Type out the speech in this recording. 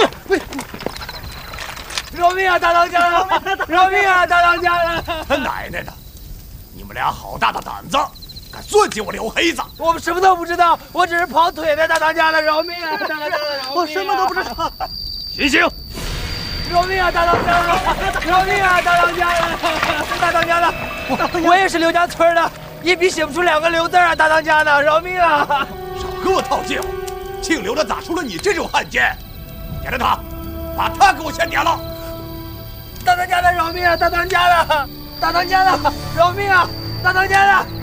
喂！饶命啊，大当家的！饶命啊，大当家的！ 他奶奶的！你们俩好大的胆子，敢算计我刘黑子！ 我们什么都不知道，我只是跑腿的，大当家的！饶命啊，大当家的！ 我什么都不知道。 行刑！ 饶命啊，大当家的！饶命啊，大当家的！大当家的！我也是刘家村的，一笔写不出2个刘字啊，大当家的！饶命啊！ 少给我套近乎！姓刘的咋出了你这种汉奸？点了他，把他给我先点了！ 大当家的饶命啊！大当家的，大当家的饶命啊！大当家的。